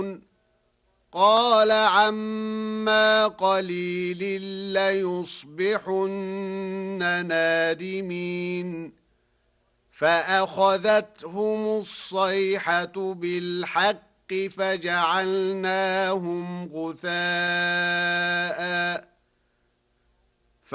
قال عما قليل ليصبحن نادمين فأخذتهم الصيحة بالحق فجعلناهم غثاء